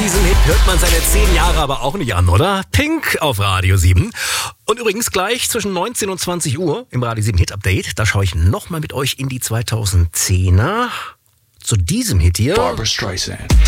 diesem Hit hört man seine 10 Jahre aber auch nicht an, oder? Pink auf Radio 7. Und übrigens gleich zwischen 19 und 20 Uhr im Radio 7 Hit Update, da schaue ich nochmal mit euch in die 2010er zu diesem Hit hier. Barbra Streisand.